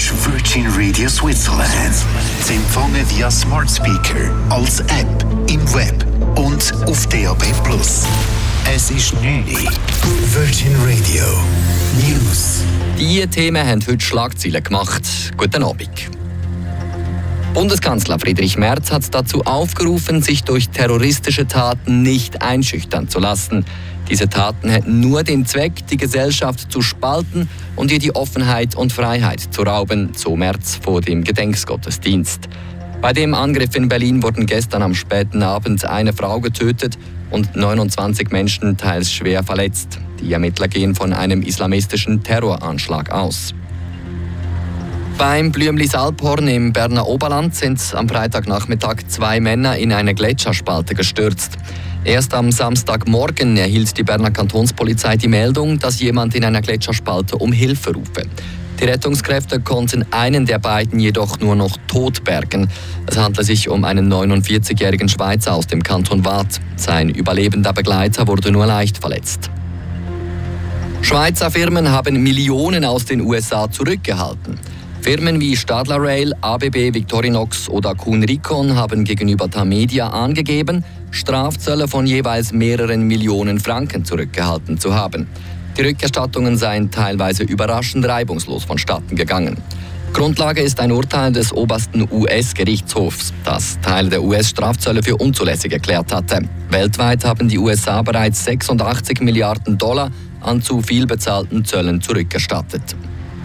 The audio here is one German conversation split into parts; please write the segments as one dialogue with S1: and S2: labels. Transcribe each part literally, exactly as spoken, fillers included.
S1: ist Virgin Radio Switzerland. Zu empfangen via Smart Speaker, als App, im Web und auf D A B plus. Es ist neun Uhr. Virgin Radio News.
S2: Diese Themen haben heute Schlagzeilen gemacht. Guten Abend. Bundeskanzler Friedrich Merz hat dazu aufgerufen, sich durch terroristische Taten nicht einschüchtern zu lassen. Diese Taten hätten nur den Zweck, die Gesellschaft zu spalten und ihr die Offenheit und Freiheit zu rauben, so Merz vor dem Gedenkgottesdienst. Bei dem Angriff in Berlin wurden gestern am späten Abend eine Frau getötet und neunundzwanzig Menschen teils schwer verletzt. Die Ermittler gehen von einem islamistischen Terroranschlag aus. Beim Blümlis-Alphorn im Berner Oberland sind am Freitagnachmittag zwei Männer in eine Gletscherspalte gestürzt. Erst am Samstagmorgen erhielt die Berner Kantonspolizei die Meldung, dass jemand in einer Gletscherspalte um Hilfe rufe. Die Rettungskräfte konnten einen der beiden jedoch nur noch tot bergen. Es handelt sich um einen neunundvierzigjährigen Schweizer aus dem Kanton Waadt. Sein überlebender Begleiter wurde nur leicht verletzt. Schweizer Firmen haben Millionen aus den U S A zurückgehalten. Firmen wie Stadler Rail, A B B, Victorinox oder Kuhn Rikon haben gegenüber Tamedia angegeben, Strafzölle von jeweils mehreren Millionen Franken zurückgehalten zu haben. Die Rückerstattungen seien teilweise überraschend reibungslos vonstatten gegangen. Grundlage ist ein Urteil des obersten U S-Gerichtshofs, das Teile der U S-Strafzölle für unzulässig erklärt hatte. Weltweit haben die U S A bereits sechsundachtzig Milliarden Dollar an zu viel bezahlten Zöllen zurückerstattet.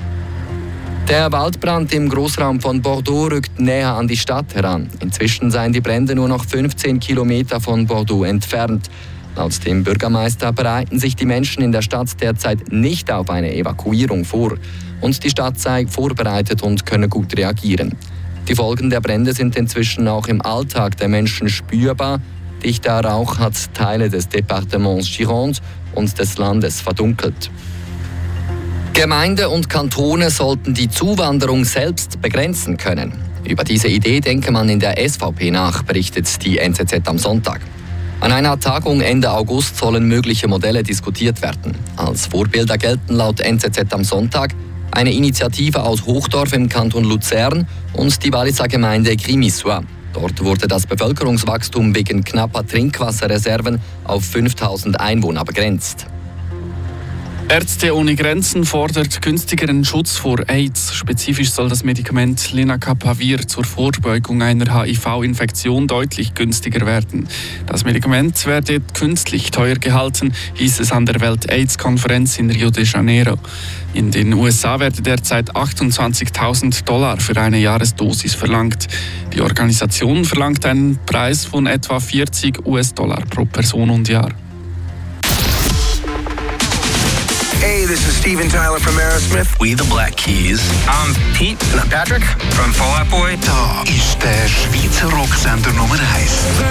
S2: Der Waldbrand im Großraum von Bordeaux rückt näher an die Stadt heran. Inzwischen seien die Brände nur noch fünfzehn Kilometer von Bordeaux entfernt. Laut dem Bürgermeister bereiten sich die Menschen in der Stadt derzeit nicht auf eine Evakuierung vor. Und die Stadt sei vorbereitet und könne gut reagieren. Die Folgen der Brände sind inzwischen auch im Alltag der Menschen spürbar. Dichter Rauch hat Teile des Departements Gironde und des Landes verdunkelt. Gemeinde und Kantone sollten die Zuwanderung selbst begrenzen können. Über diese Idee denke man in der S V P nach, berichtet die N Z Z am Sonntag. An einer Tagung Ende August sollen mögliche Modelle diskutiert werden. Als Vorbilder gelten laut N Z Z am Sonntag eine Initiative aus Hochdorf im Kanton Luzern und die Walliser Gemeinde Grimisuat. Dort wurde das Bevölkerungswachstum wegen knapper Trinkwasserreserven auf fünftausend Einwohner begrenzt.
S3: Ärzte ohne Grenzen fordert günstigeren Schutz vor AIDS. Spezifisch soll das Medikament Lenacapavir zur Vorbeugung einer H I V-Infektion deutlich günstiger werden. Das Medikament werde künstlich teuer gehalten, hieß es an der Welt-AIDS-Konferenz in Rio de Janeiro. In den U S A werde derzeit achtundzwanzigtausend Dollar für eine Jahresdosis verlangt. Die Organisation verlangt einen Preis von etwa vierzig US-Dollar pro Person und Jahr.
S4: Hey, this is Steven Tyler from Aerosmith.
S5: We the Black Keys.
S4: I'm Pete. And I'm Patrick from Fall Out Boy.
S1: Da ist der Schweizer Rocksender Nummer eins.